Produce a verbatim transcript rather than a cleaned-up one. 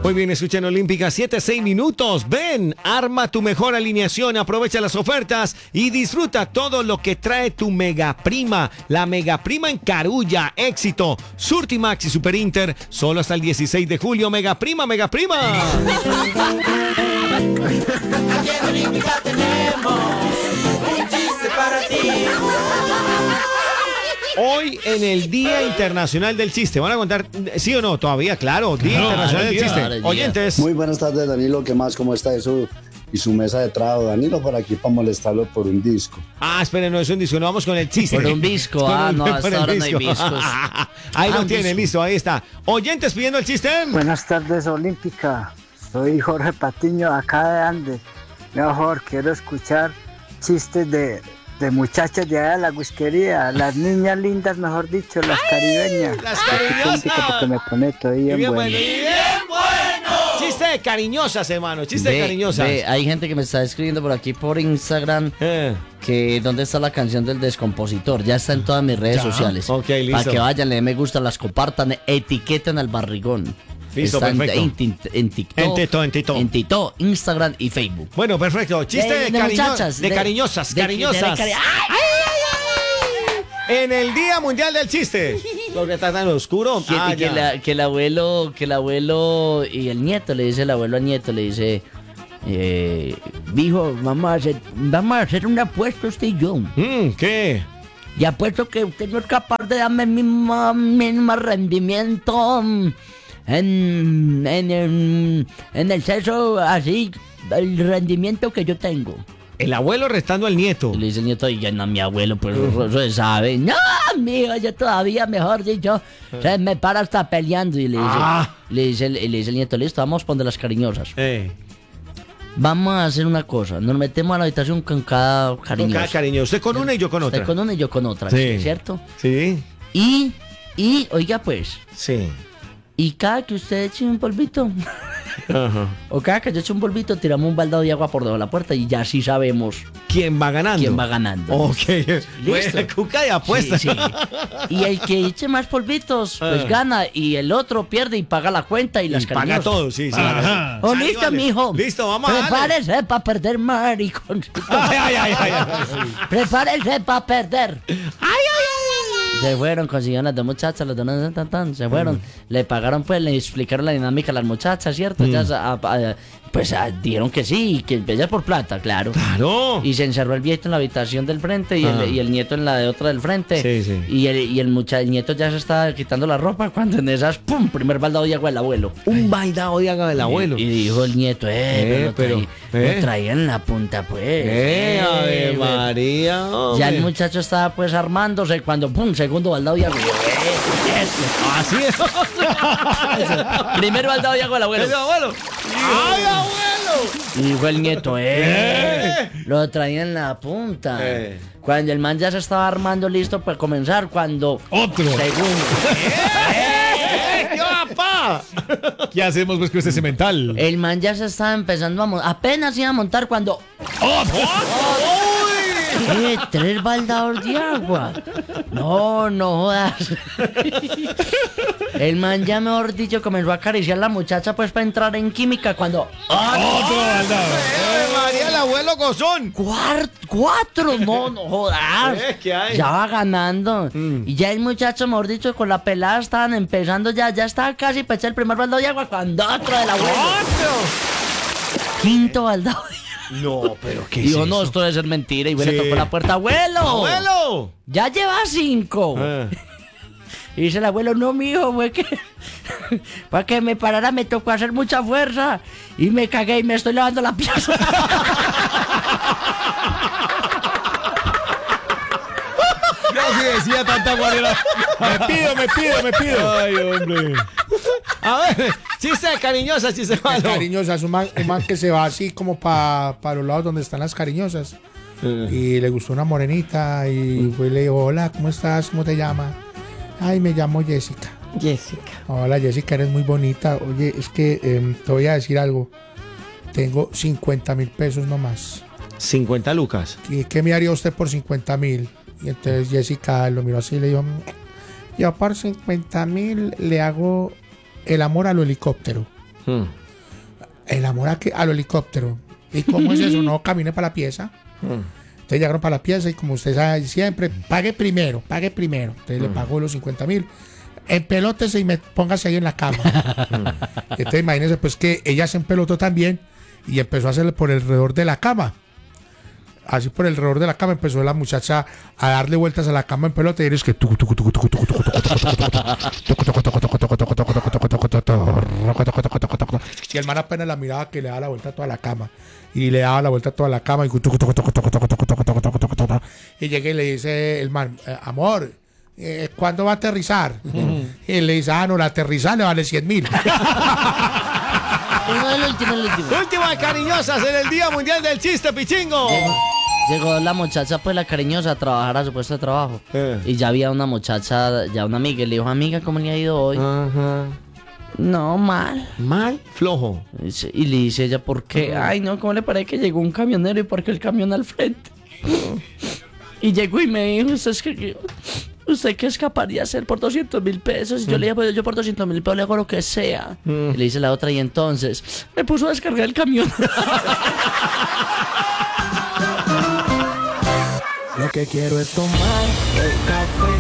Muy bien, escuchen Olímpica, siete, seis minutos. Ven, arma tu mejor alineación, aprovecha las ofertas y disfruta todo lo que trae tu Mega Prima. La Mega Prima en Carulla, éxito. Surtimax y Super Inter, solo hasta el dieciséis de julio. Mega Prima, Mega Prima. Aquí en Olímpica tenemos un chiste para ti. Hoy en el Día Internacional del Chiste. ¿Van a contar, sí o no? Todavía, claro. Día No, Internacional del día, Chiste. día. Oyentes. Muy buenas tardes, Danilo. ¿Qué más? ¿Cómo está eso? Y su mesa de trabajo. Danilo por aquí para molestarlo por un disco. Ah, esperen, no es un disco, no vamos con el chiste. Por un disco, Por ah, un- no, por hasta el ahora no hay disco. discos. Ahí Ah, lo un tiene, disco. listo, ahí está. Oyentes pidiendo el chiste. Buenas tardes, Olímpica. Soy Jorge Patiño, acá de Andes. Mejor, quiero escuchar chistes de, de muchachas de allá de la whiskería. Las niñas lindas, mejor dicho, las caribeñas. Las Escucho cariñosas. Olímpica porque me pone todo Y bien, bien bueno. bueno, y bien bueno. Chiste de cariñosas, hermano, chiste de Ve, cariñosas. ve, hay gente que me está escribiendo por aquí por Instagram Eh, que dónde está la canción del Descompositor. Ya está en todas mis redes Ya. sociales. Ok, listo. Para que vayan, le den me gusta, las compartan, etiqueten al barrigón. Listo, Está en- perfecto. En, tin- en TikTok, En Tito, en Tito. en Tito, Instagram y Facebook. Bueno, perfecto. Chiste de, cariño- muchachas, de cariñosas, de- cariñosas. de- de cari- ¡Ay! En el Día Mundial del Chiste. Lo que está tan oscuro. Que, Ah, que ya. la- que el abuelo, que el abuelo y el nieto, le dice el abuelo al nieto, le dice, eh, dijo, vamos a hacer, vamos a hacer una apuesta usted y yo. Mm, ¿qué? Y apuesto que usted no es capaz de darme el mismo, mismo rendimiento mm, en, en, en, en el sexo, así, el rendimiento que yo tengo. El abuelo restando al nieto. Y le dice el nieto, y ya no, mi abuelo, pues eso, eso se sabe. No, mijo, yo todavía, mejor dicho, se me para hasta peleando. Y le dice, Ah. le dice, el- le dice el nieto, listo, vamos a poner las cariñosas. Eh, Vamos a hacer una cosa, nos metemos a la habitación con cada con cariñosa. cada cariño. Usted con una y yo con Usted otra. con una y yo con otra, Sí. ¿cierto? Sí, Y, y, oiga pues, sí. y cada que usted eche un polvito, Ajá. o cada que yo eche un polvito, tiramos un baldado de agua por debajo de la puerta y ya sí sabemos ¿Quién va ganando? quién va ganando. Ok. Listo. Bueno, cuca de apuesta. Sí, sí. Y el que eche más polvitos, pues Ah. gana. Y el otro pierde y paga la cuenta y las Y paga cariñosas. todo, sí, sí. Ajá. Oh, Sale, listo, vale. mijo. Listo, vamos a darle. Prepárese para perder, maricón. Ay, ay, ay, ay, ay. Prepárese para perder. Ay, ay, ay. Se fueron, consiguieron las dos muchachas, las dos tan, tan, tan, se fueron. Le pagaron, pues, le explicaron la dinámica a las muchachas, ¿cierto? Ellas, a- a- pues, a- dijeron que sí, que ellas por plata, claro. Claro. Y se encerró el viejo en la habitación del frente y, Ah. el, y el nieto en la de otra del frente. Sí, sí. Y el, y el, mucha- el nieto ya se estaba quitando la ropa cuando en esas, ¡pum! Primer baldado de agua del abuelo. Un baldado de agua del abuelo. Y, y dijo el nieto, eh, Eh, pero, lo, pero, traía, eh. lo traía en la punta, pues. Eh, Ave Eh, María, hombre. Ya el muchacho estaba pues armándose cuando, ¡pum! Segundo baldado de agua. Así es. Primer baldado de agua del abuelo. ¡El abuelo! ¡Ay, abuelo! Y dijo el nieto, eh, lo traía en la punta. Eh. Cuando el man ya se estaba armando listo para comenzar, cuando... Otro. Segundo. ¡Eh, qué papá! ¿Qué hacemos pues con este cemental? El man ya se estaba empezando a montar. Apenas iba a montar cuando... ¿Qué? ¿Tres baldados de agua? No, no jodas. El man ya, mejor dicho, comenzó a acariciar a la muchacha pues para entrar en química cuando... Otro baldado. ¡Eh, María, el abuelo gozón! Cuar- cuatro, no, no jodas. Eh, ¿qué hay? Ya va ganando. Mm. Y ya el muchacho, mejor dicho, con la pelada estaban empezando ya, ya estaba casi para echar el primer baldado de agua cuando otro del abuelo. Quinto baldado de agua. No, pero ¿qué Digo, es no, eso? esto debe ser mentira. Y bueno, Sí. tocó la puerta, abuelo. ¡Abuelo! Ya lleva cinco. Eh. Y dice el abuelo, no, mijo, fue que para que me parara me tocó hacer mucha fuerza. Y me cagué y me estoy lavando la pieza. Yo sí decía tanta guarera. Me pido, me pido, me pido. Ay, hombre. A ver, chiste de cariñosa, chiste malo. Cariñosas, un man, un man que se va así como para pa los lados donde están las cariñosas. Y le gustó una morenita y fue y le dijo, hola, ¿cómo estás? ¿Cómo te llamas? Ay, me llamo Jessica. Jessica. Hola Jessica, eres muy bonita. Oye, es que eh, te voy a decir algo. Tengo cincuenta mil pesos nomás. cincuenta lucas. ¿Y qué me haría usted por cincuenta mil? Y entonces Jessica lo miró así y le dijo, yo por cincuenta mil le hago el amor a lo helicóptero. Hmm. El amor a que, al helicóptero. ¿Y cómo es eso? No, camine para la pieza. Hmm. Entonces llegaron para la pieza y como usted sabe siempre, pague primero, pague primero. Entonces le pagó los cincuenta mil. Empelótese y me póngase ahí en la cama. Entonces imagínense pues que ella se empelotó también y empezó a hacerle por alrededor de la cama. Así por alrededor de la cama empezó la muchacha a darle vueltas a la cama en pelota y eres que y el man apenas la miraba que le daba la vuelta a toda la cama y le daba la vuelta a toda la cama y y llega y le dice el man, amor, eh, ¿cuándo va a aterrizar? Y él le dice, ah, no, la aterrizar le vale cien mil. El último, el último. Últimas cariñosas en el Día Mundial del Chiste, Pichingo. Llegó, llegó la muchacha, pues la cariñosa, a trabajar a su puesto de trabajo. Eh. Y ya había una muchacha, ya una amiga, y le dijo, amiga, ¿cómo le ha ido hoy? Ajá. No, mal. Mal, flojo. Y dice- y le dice ella, ¿por qué? Ay, no, ¿cómo le parece que llegó un camionero y parqueó el camión al frente? Y llegó y me dijo, ¿usted es que, usted qué es capaz de hacer por doscientos mil pesos? Y yo le dije, pues yo por doscientos mil pesos le hago lo que sea. Y le dice la otra, y entonces, me puso a descargar el camión. Lo que quiero es tomar el café